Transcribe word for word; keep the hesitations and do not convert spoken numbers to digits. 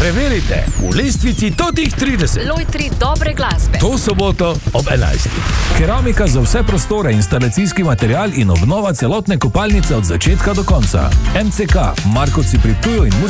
Preverite v lestvici totih trideset. Lojtri dobre glasbe. To soboto ob enajstih. Keramika za vse prostore, instalacijski material in obnova celotne kopalnice od začetka do konca. M C K, Markovci pri Ptuju in Murski